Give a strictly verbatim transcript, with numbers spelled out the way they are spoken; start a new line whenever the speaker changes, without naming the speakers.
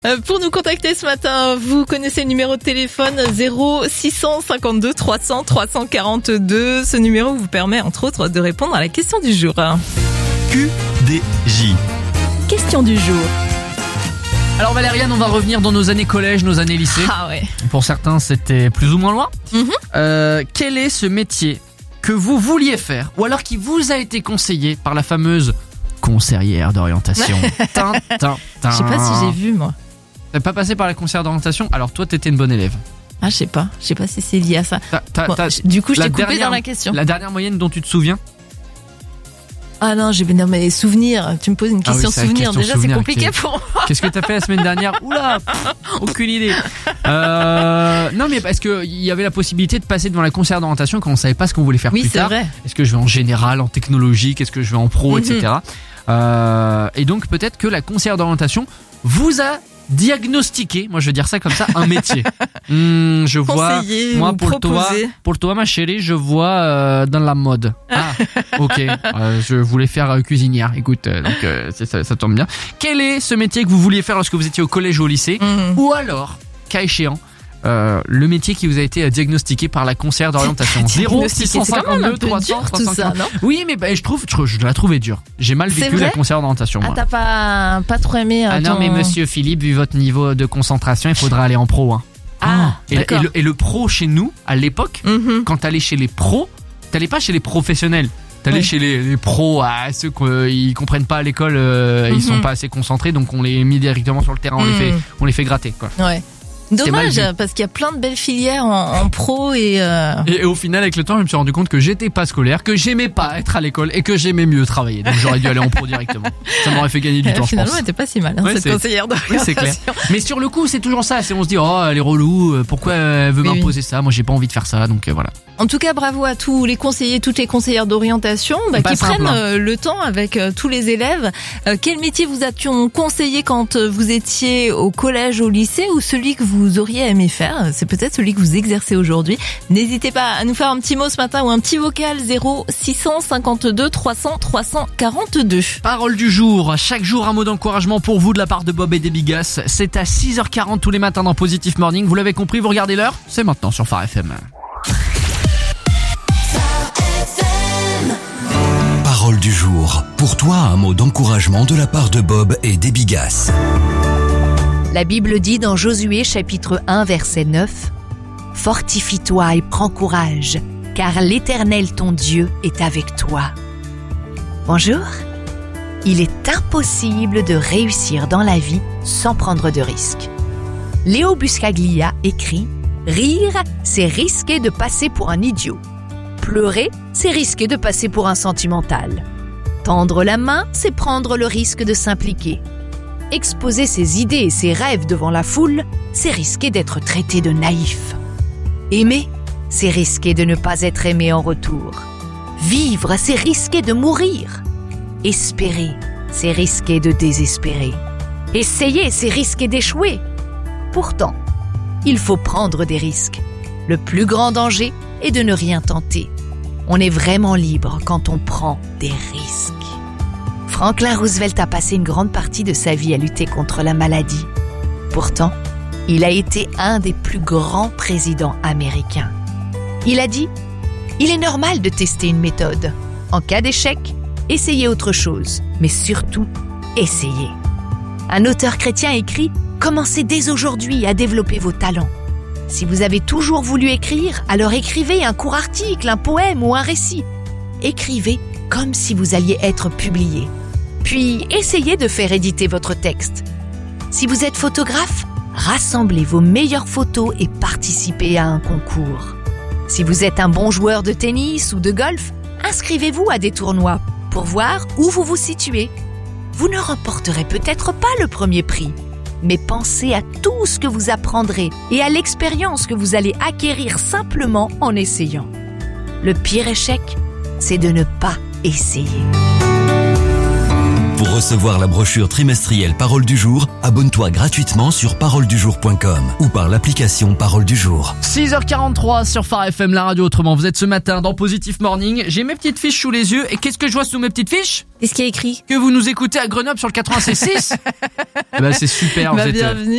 Euh, pour nous contacter ce matin, vous connaissez le numéro de téléphone zéro six cent cinquante-deux trois cents trois cent quarante-deux. Ce numéro vous permet entre autres de répondre à la question du jour.
Q D J.
Question du jour.
Alors Valériane, on va revenir dans nos années collège, nos années lycée.
Ah ouais.
Pour certains, c'était plus ou moins loin.
Mm-hmm.
Euh, quel est ce métier que vous vouliez faire, ou alors qui vous a été conseillé par la fameuse conseillère d'orientation? tin, tin, tin.
Je sais pas si j'ai vu moi.
T'es pas passé par la conseillère d'orientation? Alors toi, t'étais une bonne élève.
Ah je sais pas, je sais pas si c'est lié à ça.
T'as, t'as,
Bon,
t'as,
du coup je
la
t'ai coupé
dernière-
dans la question.
La dernière moyenne dont tu te souviens?
Ah non, j'ai bien mes souvenirs. Tu me poses une
Ah oui,
question
c'est la
souvenir.
question
Déjà
souvenir
c'est compliqué
qui est-
pour moi.
Qu'est-ce que t'as fait la semaine dernière? Oula, aucune idée. Euh, non, mais parce que il y avait la possibilité de passer devant la conseillère d'orientation quand on savait pas ce qu'on voulait faire
Oui
plus
c'est
tard.
vrai.
Est-ce que je vais en général, en technologie, qu'est-ce que je vais en pro,
Mhm.
et cetera. Euh, et donc peut-être que la conseillère d'orientation vous a diagnostiqué, moi je veux dire ça comme ça, un métier. Hmm, je vois,
Conseiller
moi
ou
pour toi,
proposer.
pour toi ma chérie, je vois euh, dans la mode. Ah, ok. Euh, je voulais faire euh, cuisinière. Écoute, euh, donc euh, c'est- ça, ça tombe bien. Quel est ce métier que vous vouliez faire lorsque vous étiez au collège ou au lycée?
Mhm.
Ou alors, cas échéant, euh, le métier qui vous a été euh, diagnostiqué par la conseillère d'orientation. zéro six
Diagnostiqué, c'est quand même un peu
trois cents
dur,
trois
tout
cent
ça,
quarante.
non?
Oui, mais bah, je trouve, je, je la trouvais dure. J'ai mal
C'est
vécu
vrai
la conseillère d'orientation.
Ah
moi.
t'as pas pas trop aimé.
Ah non,
ton-
mais monsieur Philippe, vu votre niveau de concentration, il faudra aller en pro. Hein.
Ah
Et, et
d'accord.
le, et le pro chez nous, à l'époque,
Mhm.
quand t'allais chez les pros, t'allais pas chez les professionnels. T'allais
Oui.
chez les, les pros, à ceux qui comprennent pas à l'école, euh, ils
Mhm.
sont pas assez concentrés, donc on les met directement sur le terrain, on les
Mhm.
fait, on les fait gratter, quoi.
Ouais.
C'était
Dommage
mal vu.
parce qu'il y a plein de belles filières en, en pro et euh...
Et, et au final, avec le temps, je me suis rendu compte que j'étais pas scolaire, que j'aimais pas être à l'école et que j'aimais mieux travailler. Donc j'aurais dû aller en pro directement. Ça m'aurait fait gagner du
euh,
temps, je
finalement
pense.
elle était pas si mal hein,
Ouais,
cette
c'est-
conseillère
Oui,
d'orientation.
c'est clair. Mais sur le coup, c'est toujours ça. C'est on se dit, oh, elle est relou. euh, Pourquoi elle veut
Oui,
m'imposer ça? Moi, j'ai pas envie de faire ça. Donc euh, voilà.
En tout cas, bravo à tous les conseillers, toutes les conseillères d'orientation bah,
Pas
qui
simple,
prennent
hein.
euh, le temps avec euh, tous les élèves. Euh, quel métier vous a-t-on conseillé quand euh, vous étiez au collège, au lycée, ou celui que vous auriez aimé faire? C'est peut-être celui que vous exercez aujourd'hui. N'hésitez pas à nous faire un petit mot ce matin ou un petit vocal zéro six cent cinquante-deux trois cents trois cent quarante-deux.
Parole du jour. Chaque jour, un mot d'encouragement pour vous de la part de Bob et des Bigas. C'est à six heures quarante tous les matins dans Positive Morning. Vous l'avez compris, vous regardez l'heure? C'est maintenant sur Phare F M.
Parole du jour. Pour toi, un mot d'encouragement de la part de Bob et des Bigas.
La Bible dit dans Josué chapitre un verset neuf « Fortifie-toi et prends courage, car l'Éternel ton Dieu est avec toi. » Bonjour. Il est impossible de réussir dans la vie sans prendre de risques. Léo Buscaglia écrit « Rire, c'est risquer de passer pour un idiot. Pleurer, c'est risquer de passer pour un sentimental. Tendre la main, c'est prendre le risque de s'impliquer. Exposer ses idées et ses rêves devant la foule, c'est risquer d'être traité de naïf. Aimer, c'est risquer de ne pas être aimé en retour. Vivre, c'est risquer de mourir. Espérer, c'est risquer de désespérer. Essayer, c'est risquer d'échouer. Pourtant, il faut prendre des risques. Le plus grand danger est de ne rien tenter. On est vraiment libre quand on prend des risques. Franklin Roosevelt a passé une grande partie de sa vie à lutter contre la maladie. Pourtant, il a été un des plus grands présidents américains. Il a dit « Il est normal de tester une méthode. En cas d'échec, essayez autre chose, mais surtout, essayez. » Un auteur chrétien écrit « Commencez dès aujourd'hui à développer vos talents. Si vous avez toujours voulu écrire, alors écrivez un court article, un poème ou un récit. Écrivez comme si vous alliez être publié. Puis, essayez de faire éditer votre texte. Si vous êtes photographe, rassemblez vos meilleures photos et participez à un concours. Si vous êtes un bon joueur de tennis ou de golf, inscrivez-vous à des tournois pour voir où vous vous situez. Vous ne remporterez peut-être pas le premier prix, mais pensez à tout ce que vous apprendrez et à l'expérience que vous allez acquérir simplement en essayant. Le pire échec, c'est de ne pas essayer.
Pour recevoir la brochure trimestrielle Parole du jour, abonne-toi gratuitement sur parole du jour point com ou par l'application Parole du jour.
six heures quarante-trois sur Phare F M, la radio autrement. Vous êtes ce matin dans Positive Morning. J'ai mes petites fiches sous les yeux. Et qu'est-ce que je vois sous mes petites fiches?
Qu'est-ce qu'il y a écrit?
Que vous nous écoutez à Grenoble sur le quatre-vingt-seize six. Eh ben, c'est super.
Bah,
vous êtes,
bienvenue.